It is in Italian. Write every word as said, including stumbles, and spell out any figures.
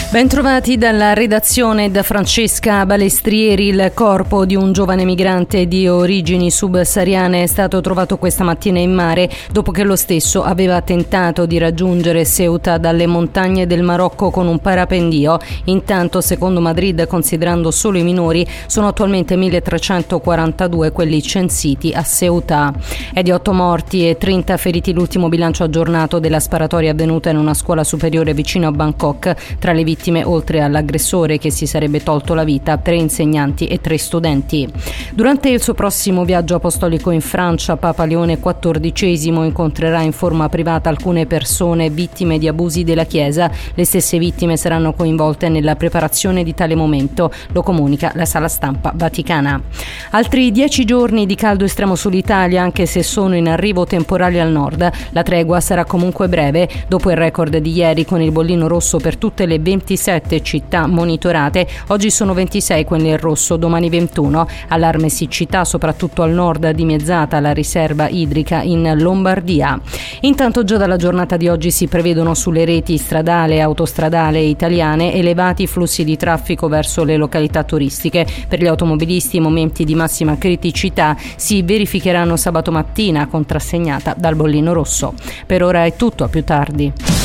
Bentrovati dalla redazione da Francesca Balestrieri. Il corpo di un giovane migrante di origini subsahariane è stato trovato questa mattina in mare dopo che lo stesso aveva tentato di raggiungere Ceuta dalle montagne del Marocco con un parapendio. Intanto, secondo Madrid, considerando solo i minori, sono attualmente milletrecentoquarantadue quelli censiti a Ceuta. È di otto morti e trenta feriti l'ultimo bilancio aggiornato della sparatoria avvenuta in una scuola superiore vicino a Bangkok. Tra le vittime, oltre all'aggressore che si sarebbe tolto la vita, tre insegnanti e tre studenti. Durante il suo prossimo viaggio apostolico in Francia, Papa Leone quattordicesimo incontrerà in forma privata alcune persone vittime di abusi della Chiesa. Le stesse vittime saranno coinvolte nella preparazione di tale momento, lo comunica la sala stampa vaticana. Altri dieci giorni di caldo estremo sull'Italia, anche se sono in arrivo temporali al nord. La tregua sarà comunque breve. Dopo il record di ieri con il bollino rosso per tutte le ventisette città monitorate, oggi sono ventisei quelle in rosso, domani ventuno. Allarme siccità soprattutto al nord, dimezzata la riserva idrica in Lombardia. Intanto già dalla giornata di oggi si prevedono sulle reti stradale e autostradale italiane elevati flussi di traffico verso le località turistiche. Per gli automobilisti i momenti di massima criticità si verificheranno sabato mattina, contrassegnata dal bollino rosso. Per ora è tutto, a più tardi.